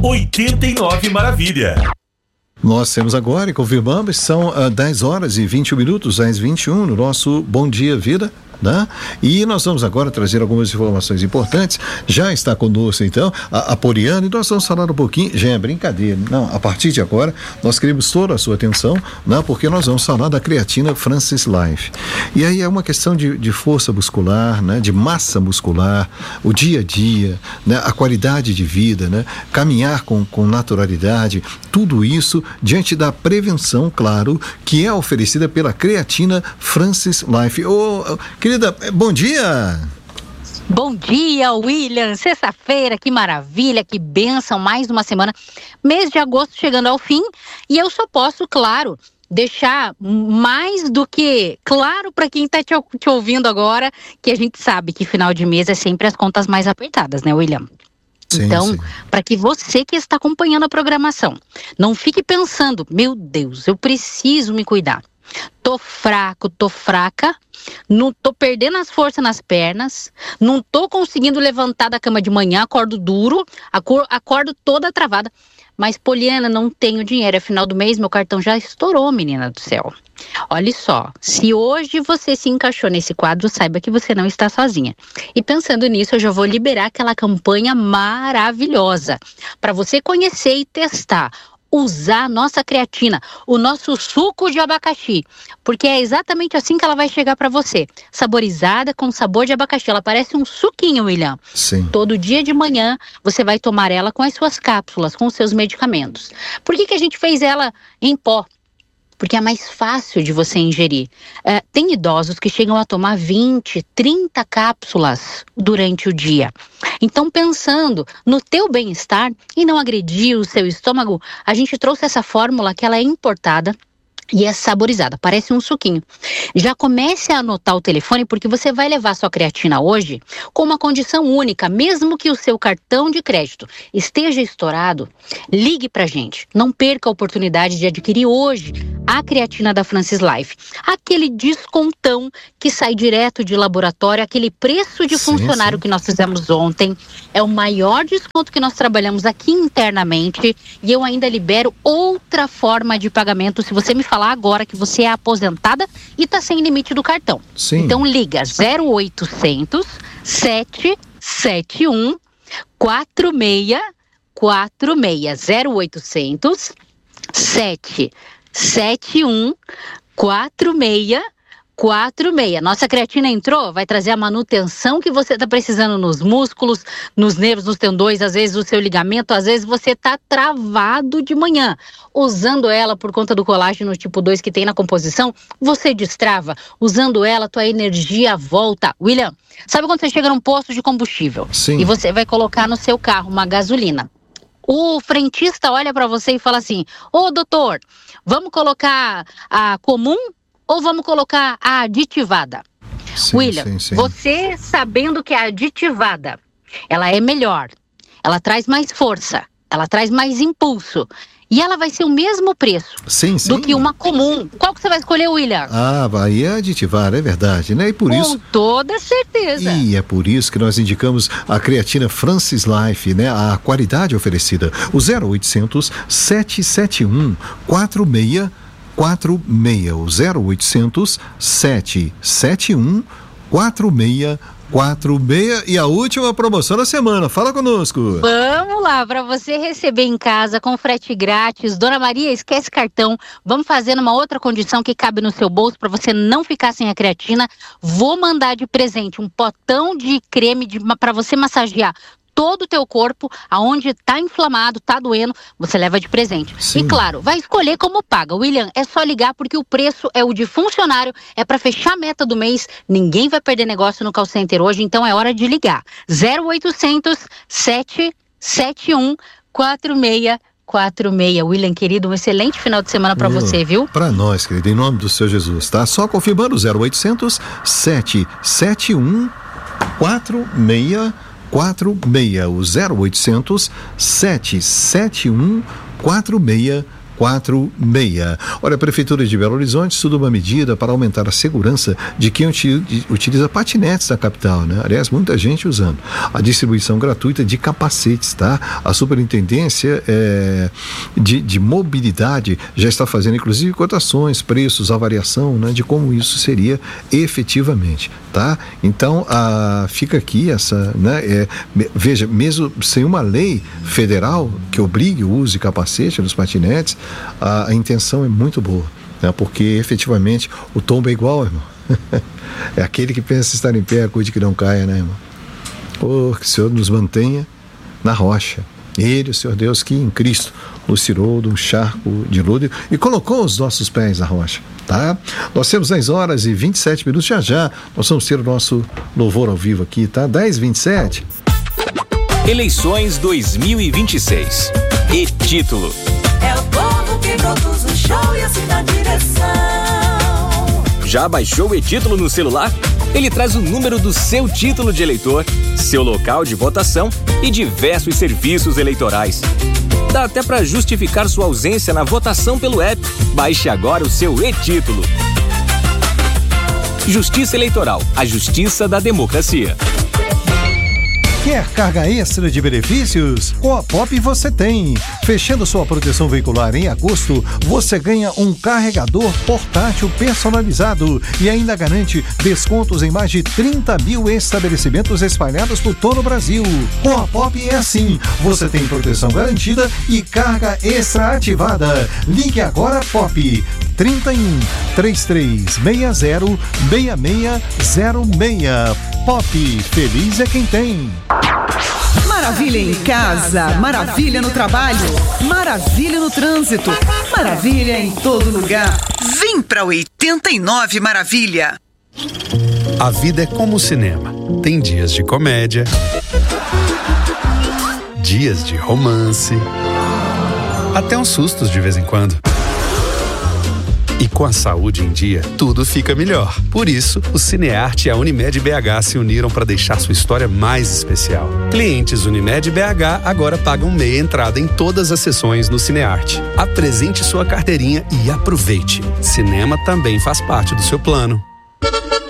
89 Maravilha. Nós temos agora e confirmamos, são 10 horas e 21 minutos, às 21, no nosso Bom Dia Vida, né? E nós vamos agora trazer algumas informações importantes. Já está conosco então a Poliana, e nós vamos falar um pouquinho, já é brincadeira, não, a partir de agora nós queremos toda a sua atenção, né? Porque nós vamos falar da creatina Francis Life, e aí é uma questão de força muscular, né? De massa muscular, o dia a dia, né? A qualidade de vida, né? Caminhar com naturalidade, tudo isso diante da prevenção, claro, que é oferecida pela creatina Francis Life. Querida, bom dia! Bom dia, William! Sexta-feira, que maravilha, que bênção, mais uma semana. Mês de agosto chegando ao fim, e eu só posso, claro, deixar mais do que claro para quem está te ouvindo agora, que a gente sabe que final de mês é sempre as contas mais apertadas, né, William? Sim, então, para que você que está acompanhando a programação, não fique pensando, meu Deus, eu preciso me cuidar. Tô fraco, tô fraca, não tô perdendo as forças nas pernas, não tô conseguindo levantar da cama de manhã, acordo duro, acordo toda travada. Mas, Poliana, não tenho dinheiro, é final do mês, meu cartão já estourou, menina do céu. Olha só, se hoje você se encaixou nesse quadro, saiba que você não está sozinha. E pensando nisso, eu já vou liberar aquela campanha maravilhosa para você conhecer e testar. Usar a nossa creatina, o nosso suco de abacaxi, porque é exatamente assim que ela vai chegar para você, saborizada com sabor de abacaxi. Ela parece um suquinho, William. Sim. Todo dia de manhã você vai tomar ela com as suas cápsulas, com os seus medicamentos. Por que a gente fez ela em pó? Porque é mais fácil de você ingerir. Tem idosos que chegam a tomar 20, 30 cápsulas durante o dia. Então, pensando no teu bem-estar e não agredir o seu estômago, a gente trouxe essa fórmula que ela é importada e é saborizada, parece um suquinho. Já comece a anotar o telefone, porque você vai levar sua creatina hoje com uma condição única. Mesmo que o seu cartão de crédito esteja estourado, ligue pra gente. Não perca a oportunidade de adquirir hoje a creatina da Francis Life. Aquele descontão que sai direto de laboratório, aquele preço de funcionário que nós fizemos ontem, é o maior desconto que nós trabalhamos aqui internamente, e eu ainda libero outra forma de pagamento se você me falar agora que você é aposentada e está sem limite do cartão. Sim. Então liga 0800 771 4646 0800 771 4646. Nossa creatina entrou, vai trazer a manutenção que você está precisando nos músculos, nos nervos, nos tendões, às vezes o seu ligamento, às vezes você está travado de manhã. Usando ela por conta do colágeno tipo 2 que tem na composição, você destrava. Usando ela, tua energia volta. William, sabe quando você chega num posto de combustível? Sim. E você vai colocar no seu carro uma gasolina? O frentista olha para você e fala assim: ô doutor, vamos colocar a comum ou vamos colocar a aditivada? Sim, William, sim. você sabendo que a aditivada, ela é melhor, ela traz mais força, ela traz mais impulso, e ela vai ser o mesmo preço do que uma comum. Qual que você vai escolher, William? Vai aditivar, é verdade, né? E por isso... Com toda certeza. E é por isso que nós indicamos a creatina Francis Life, né? A qualidade oferecida. O 0800 771 4646. O 0800 771 4646. E a última promoção da semana, fala conosco. Vamos lá, para você receber em casa com frete grátis. Dona Maria, esquece cartão, vamos fazer numa outra condição que cabe no seu bolso para você não ficar sem a creatina. Vou mandar de presente um potão de creme para você massagear todo o teu corpo, aonde tá inflamado, tá doendo, você leva de presente. Sim. E claro, vai escolher como paga. William, é só ligar porque o preço é o de funcionário, é para fechar a meta do mês, ninguém vai perder negócio no call center hoje, então é hora de ligar. 0800 771 4646. William, querido, um excelente final de semana para você, viu? Para nós, querido, em nome do Senhor Jesus, tá? Só confirmando, 0800 771 4646. O 0800 771 4646. Olha, a Prefeitura de Belo Horizonte estuda uma medida para aumentar a segurança de quem utiliza patinetes na capital, né? Aliás, muita gente usando. A distribuição gratuita de capacetes, tá? A Superintendência de Mobilidade já está fazendo, inclusive, cotações, preços, avaliação, né, de como isso seria efetivamente, tá? Então, fica aqui essa, né? Veja, mesmo sem uma lei federal que obrigue o uso de capacete nos patinetes, a intenção é muito boa, né? Porque efetivamente o tombo é igual, irmão. É aquele que pensa estar em pé, cuide que não caia, né, irmão? Que o Senhor nos mantenha na rocha. Ele, o Senhor Deus, que em Cristo nos tirou de um charco de lodo e colocou os nossos pés na rocha, tá? Nós temos 10h27, já nós vamos ter o nosso louvor ao vivo aqui, tá? 10h27. Eleições 2026. E título: é o povo que produz o show e assim dá direção. Já baixou o e-título no celular? Ele traz o número do seu título de eleitor, seu local de votação e diversos serviços eleitorais. Dá até para justificar sua ausência na votação pelo app. Baixe agora o seu e-título. Justiça Eleitoral, a justiça da democracia. Quer carga extra de benefícios? Com a Pop você tem. Fechando sua proteção veicular em agosto, você ganha um carregador portátil personalizado e ainda garante descontos em mais de 30 mil estabelecimentos espalhados por todo o Brasil. Com a Pop é assim, você tem proteção garantida e carga extra ativada. Ligue agora Pop 31 3360 6606. Pop, feliz é quem tem. Maravilha em casa, maravilha no trabalho, maravilha no trânsito, maravilha em todo lugar. Vem pra 89 Maravilha. A vida é como o cinema. Tem dias de comédia, dias de romance, até uns sustos de vez em quando. E com a saúde em dia, tudo fica melhor. Por isso, o Cinearte e a Unimed BH se uniram para deixar sua história mais especial. Clientes Unimed BH agora pagam meia entrada em todas as sessões no Cinearte. Apresente sua carteirinha e aproveite. Cinema também faz parte do seu plano.